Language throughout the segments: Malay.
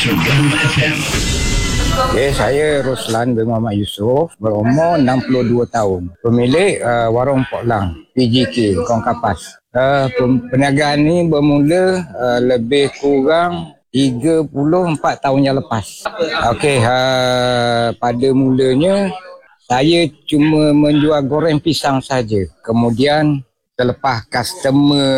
Okay, saya Roslan bin Muhammad Yusof, berumur 62 tahun. Pemilik warung Pok Lang, PGK, Kong Kapas. Perniagaan ni bermula lebih kurang 34 tahun yang lepas. Okey, pada mulanya saya cuma menjual goreng pisang saja. Kemudian selepas customer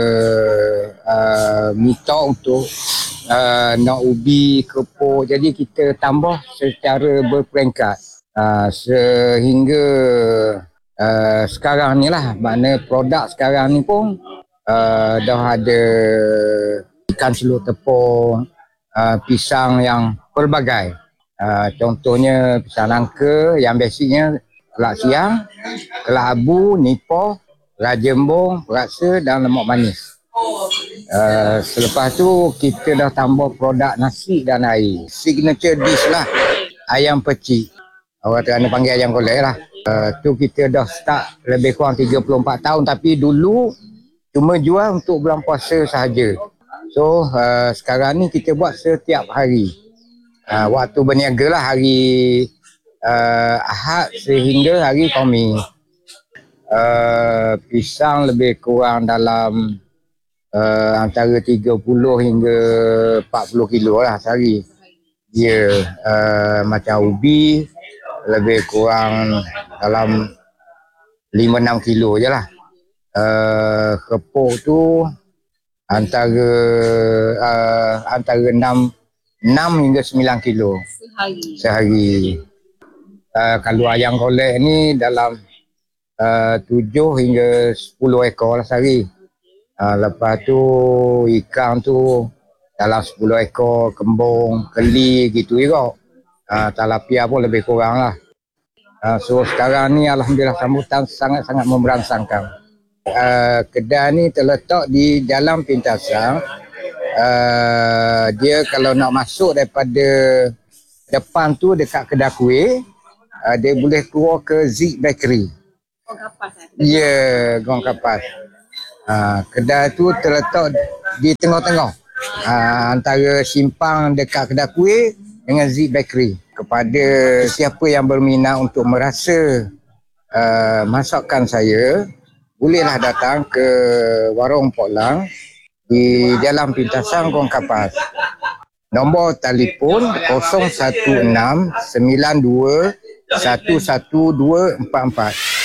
minta untuk nak ubi, kepok, jadi kita tambah secara berperingkat sehingga sekarang ni lah, makna produk sekarang ni pun dah ada ikan selur tepung, pisang yang pelbagai. Contohnya pisang nangka yang basicnya kelak siang, kelak abu, nipoh, rajembong, perasa dan lemak manis. Selepas tu kita dah tambah produk nasi dan air. Signature dish lah, ayam pecik. Orang Terengganu panggil ayam golek lah. Tu kita dah start lebih kurang 34 tahun, tapi dulu cuma jual untuk bulan puasa sahaja. So sekarang ni kita buat setiap hari. Waktu berniaga lah, hari Ahad sehingga hari Khamis. Pisang lebih kurang dalam antara 30 hingga 40 kilo lah sehari. Dia macam ubi lebih kurang dalam 5-6 kilo je lah. Kepok tu antara 6 hingga 9 kilo sehari. Kalau ayam golek ni dalam 7 hingga 10 ekor lah sehari. Lepas tu ikan tu dalam 10 ekor, kembung, keli gitu juga. Talapia pun lebih kurang lah. So sekarang ni alhamdulillah sambutan sangat-sangat memberangsangkan. Kedai ni terletak di Jalan Pintasan. Dia kalau nak masuk daripada depan tu dekat kedai kuih, dia boleh keluar ke Zik Bakery. Gong Kapas. Ya, Gong Kapas. Kedai tu terletak di tengah-tengah antara simpang dekat kedai kuih dengan Zik Bakery. Kepada siapa yang berminat untuk merasa masakan saya, bolehlah datang ke warung Pok Lang di Jalan Pintasan Gong Kapas. Nombor telefon 016 92 11244.